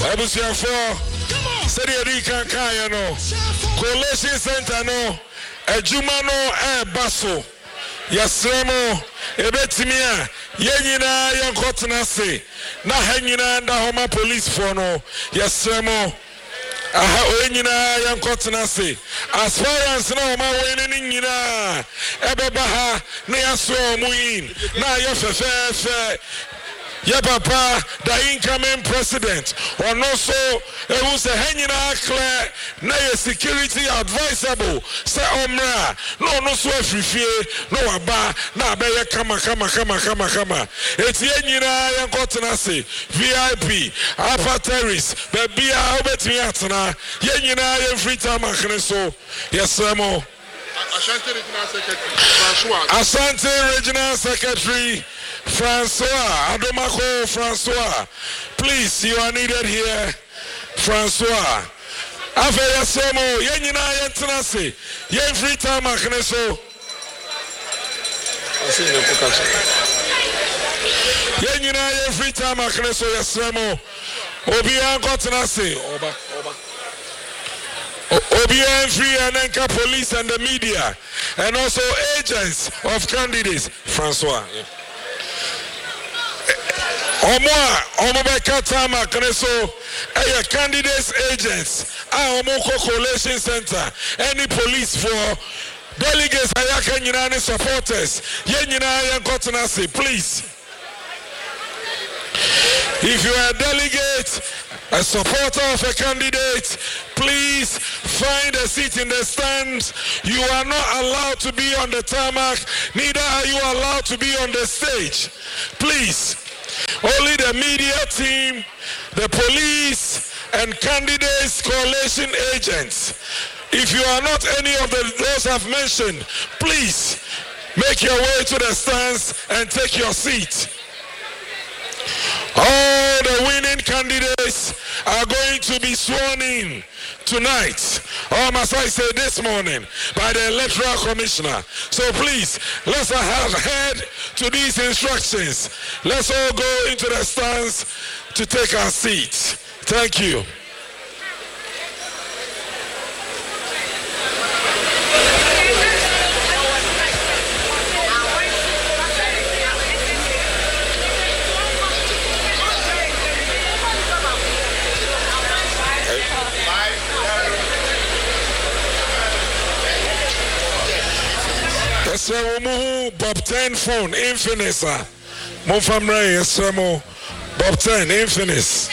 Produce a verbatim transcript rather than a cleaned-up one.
Abusiafo, said you can kaya no. Coalition Center no. Ejuma no e baso. Yasremo ebetimia yenyina yankotena se na hanyina nda homa police for no yasremo aha oyenyina yankotena se aspirants na homa wene nyina ebeba ha na yaso mu yin na yefefefe ya papa the incoming president or no so it was a hanyina clear na your security advisable say omra no no so afifie no aba na abeye kama kama kama kama kama eti hanyina yankotena se V I P upper terrace baby a obetimi atena hanyina yan free time akene so yesemo Ashanti Regional Secretary Francois Ashanti Regional Secretary Francois Adomako Francois, please, you are needed here. Francois, Afeya Somo, Yenina Yentanase, Yen free time Akneso. Yenina Yen free time Akneso Yasemo. Obian Kotanase, Oba Oba. Obian free and Enka police and the media, and also agents of candidates. Francois. Yeah. Omwa omobeka tama kaneso aya candidates agents a omoko coalition center any police for delegates ayaka nyina ne supporters ye nyina yankotena se please. If you are a delegate, a supporter of a candidate, please find a seat in the stands. You are not allowed to be on the tarmac, neither are you allowed to be on the stage. Please. Only the media team, the police, and candidates, coalition agents. If you are not any of the, those I've mentioned, please make your way to the stands and take your seat. All the winning candidates are going to be sworn in tonight, or must I say this morning, by the Electoral Commissioner. So please, let's have head to these instructions. Let's all go into the stands to take our seats. Thank you. Bob ten phone, Infinix. Mo family, yes, Bob ten, Infinix.